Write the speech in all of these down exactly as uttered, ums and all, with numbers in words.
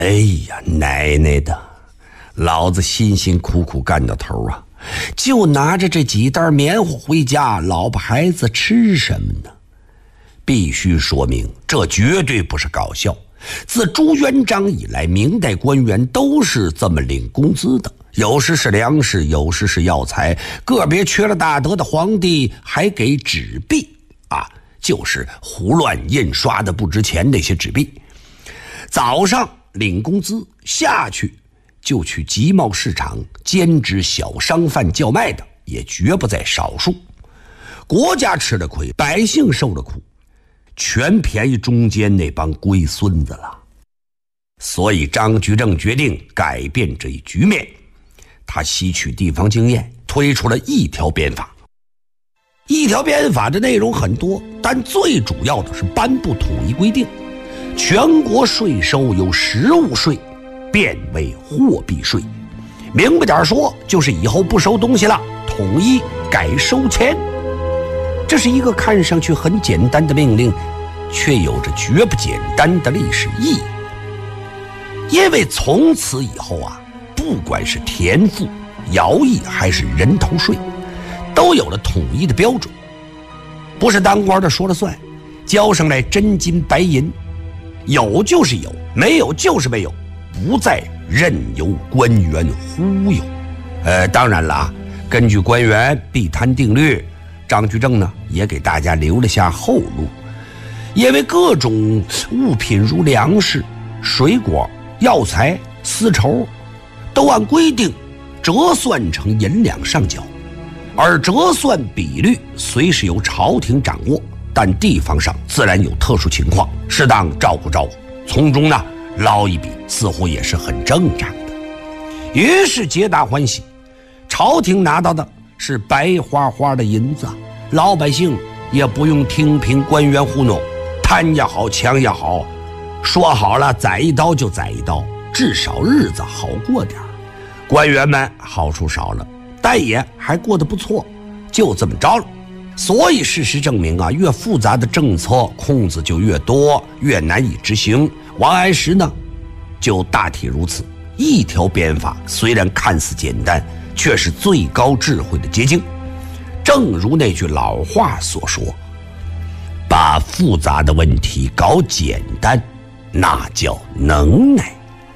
哎呀，奶奶的，老子辛辛苦苦干到头啊，就拿着这几袋棉花回家，老婆孩子吃什么呢？必须说明，这绝对不是搞笑。自朱元璋以来，明代官员都是这么领工资的，有时是粮食，有时是药材，个别缺了大德的皇帝还给纸币啊，就是胡乱印刷的不值钱那些纸币。早上领工资，下去就去集贸市场兼职小商贩叫卖的，也绝不在少数。国家吃了亏，百姓受了苦，全便宜中间那帮龟孙子了。所以张居正决定改变这一局面，他吸取地方经验，推出了一条鞭法。一条鞭法的内容很多，但最主要的是颁布统一规定，全国税收由实物税变为货币税。明白点说，就是以后不收东西了，统一改收钱。这是一个看上去很简单的命令，却有着绝不简单的历史意义。因为从此以后啊，不管是田赋、徭役还是人头税，都有了统一的标准，不是当官的说了算，交上来真金白银，有就是有，没有就是没有，不再任由官员忽悠。呃，当然了啊，根据官员避贪定律，张居正呢也给大家留了下后路，因为各种物品如粮食、水果、药材、丝绸都按规定折算成银两上缴，而折算比率虽是由朝廷掌握，但地方上自然有特殊情况，适当照顾照顾，从中呢捞一笔，似乎也是很正常的。于是皆大欢喜，朝廷拿到的是白花花的银子，老百姓也不用听凭官员糊弄，贪也好，抢也好，说好了宰一刀就宰一刀，至少日子好过点。官员们好处少了，但也还过得不错，就这么着了。所以事实证明啊，越复杂的政策空子就越多，越难以执行。王安石呢就大体如此，一条鞭法虽然看似简单，却是最高智慧的结晶。正如那句老话所说，把复杂的问题搞简单，那叫能耐。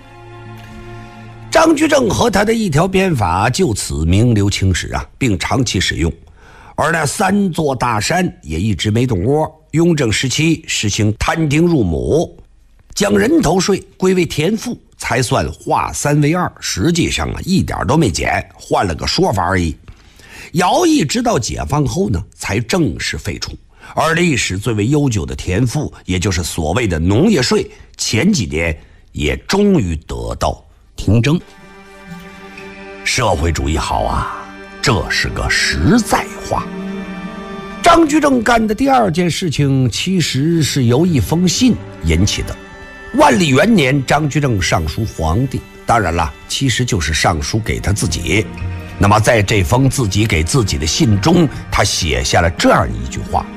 张居正和他的一条鞭法就此名留青史啊，并长期使用。而那三座大山也一直没动窝。雍正时期实行摊丁入亩，将人头税归为田赋，才算化三为二，实际上啊一点都没减，换了个说法而已。徭役直到解放后呢才正式废除，而历史最为悠久的田赋，也就是所谓的农业税，前几年也终于得到停征。社会主义好啊，这是个实在话。张居正干的第二件事情，其实是由一封信引起的。万历元年，张居正上书皇帝，当然了，其实就是上书给他自己。那么在这封自己给自己的信中，他写下了这样一句话：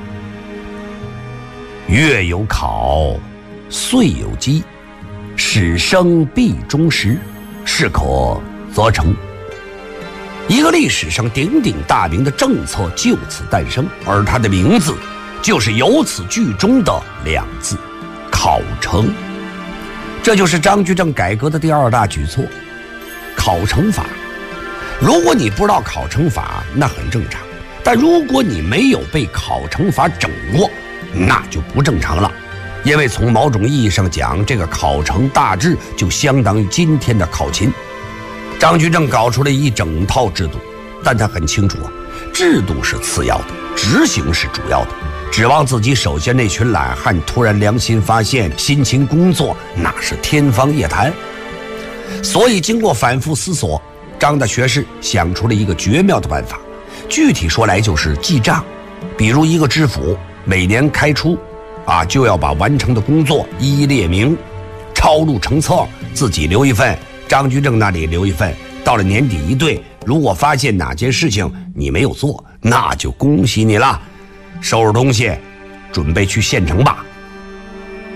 月有考，岁有基，始生必终时，是可则成。一个历史上鼎鼎大名的政策就此诞生，而它的名字就是由此剧中的两字：考成。这就是张居正改革的第二大举措，考成法。如果你不知道考成法，那很正常，但如果你没有被考成法整过，那就不正常了。因为从某种意义上讲，这个考成大致就相当于今天的考勤。张居正搞出了一整套制度，但他很清楚啊，制度是次要的，执行是主要的。指望自己手下那群懒汉突然良心发现，辛勤工作，那是天方夜谭。所以经过反复思索，张大学士想出了一个绝妙的办法，具体说来就是记账。比如一个知府每年开出啊，就要把完成的工作一一列明，抄录成册，自己留一份，张居正那里留一份，到了年底一对，如果发现哪件事情你没有做，那就恭喜你了，收拾东西准备去县城吧。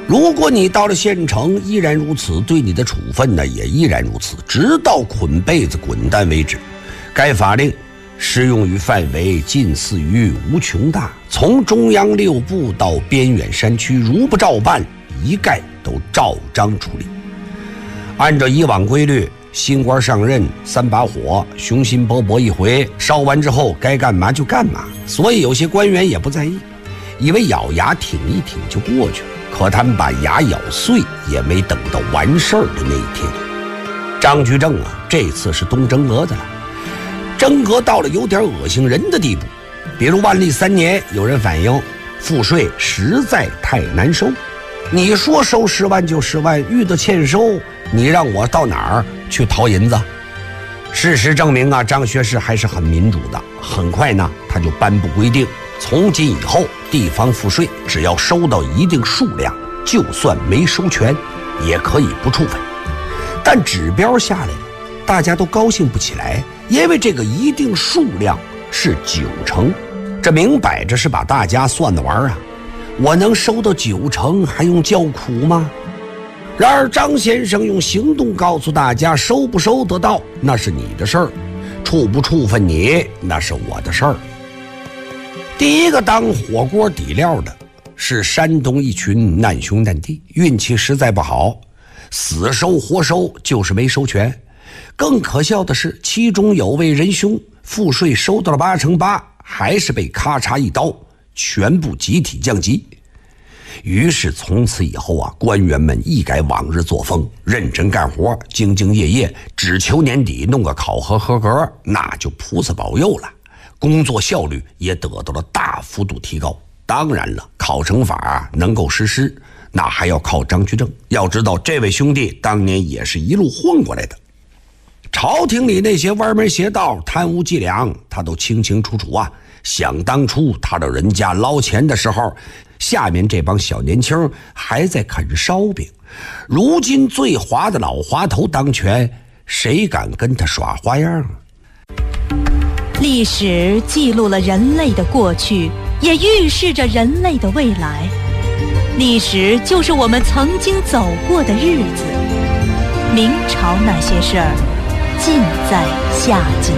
如果你到了县城依然如此，对你的处分呢也依然如此，直到捆被子滚蛋为止。该法令适用于范围近似于无穷大，从中央六部到边远山区，如不照办，一概都照章处理。按照以往规律，新官上任三把火，雄心勃勃一回，烧完之后该干嘛就干嘛，所以有些官员也不在意，以为咬牙挺一挺就过去了。可他们把牙咬碎，也没等到完事儿的那一天。张居正啊，这次是动真格的了，真格到了有点恶心人的地步。比如万历三年，有人反映赋税实在太难收，你说收十万就十万，遇到欠收，你让我到哪儿去掏银子？事实证明啊，张学士还是很民主的。很快呢，他就颁布规定，从今以后，地方赋税只要收到一定数量，就算没收全，也可以不处分。但指标下来了，大家都高兴不起来，因为这个一定数量是九成，这明摆着是把大家算着玩啊！我能收到九成，还用叫苦吗？然而张先生用行动告诉大家，收不收得到那是你的事儿，处不处分你那是我的事儿。第一个当火锅底料的是山东一群难兄难弟，运气实在不好，死收活收就是没收全。更可笑的是，其中有位仁兄赋税收到了八成八，还是被咔嚓一刀全部集体降级。于是从此以后啊，官员们一改往日作风，认真干活，兢兢业业，只求年底弄个考核合格，那就菩萨保佑了。工作效率也得到了大幅度提高。当然了，考成法能够实施，那还要靠张居正。要知道，这位兄弟当年也是一路混过来的，朝廷里那些歪门邪道、贪污伎俩，他都清清楚楚啊。想当初他到人家捞钱的时候，下面这帮小年轻还在啃烧饼，如今最滑的老滑头当权，谁敢跟他耍花样啊？ 历史记录了人类的过去，也预示着人类的未来。历史就是我们曾经走过的日子。明朝那些事儿，尽在下集。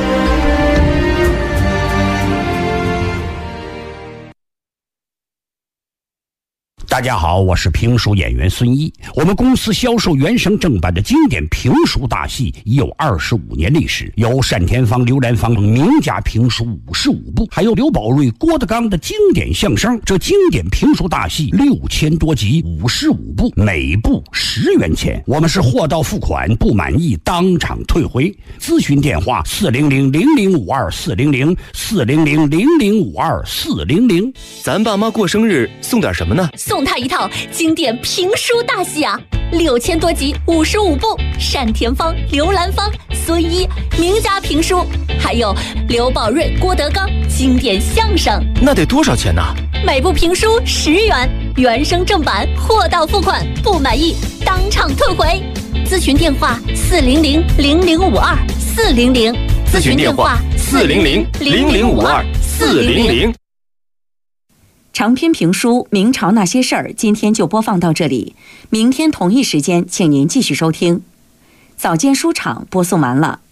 大家好，我是评书演员孙一。我们公司销售原声正版的经典评书大戏已有二十五年历史，有单田芳、刘兰芳名家评书五十五部，还有刘宝瑞、郭德纲的经典相声。这经典评书大戏六千多集，五十五部，每部十元钱。我们是货到付款，不满意当场退回。咨询电话：四零零零零五二四零零四零零零零五二四零零。 咱爸妈过生日送点什么呢？ 送他一套经典评书大戏啊，六千多集，五十五部，单田芳、刘兰芳、孙一名家评书，还有刘宝瑞、郭德纲经典相声。 那得多少钱呢？ 每部评书十元，原声正版，货到付款，不满意当场退回。咨询电话：四零零零零五二四零零。 咨询电话：四零零零零五二四零零。 长篇评书《明朝那些事儿》今天就播放到这里，明天同一时间请您继续收听。早间书场播送完了，